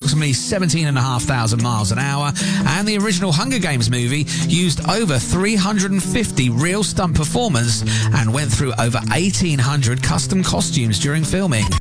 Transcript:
approximately 17,500 miles an hour, and the original Hunger Games movie used over 350 real stunt performers and went through over 1,800 custom costumes during filming.